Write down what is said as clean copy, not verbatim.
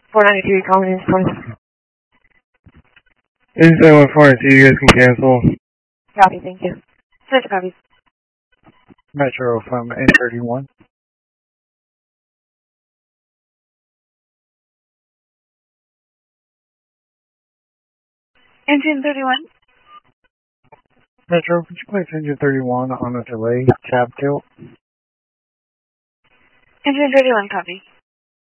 493 calling in for This is 714, you guys can cancel. copy, thank you. Switch copy. Metro from N31. Engine 31. Metro, could you place engine 31 on a delay, cab tilt? Engine 31, copy.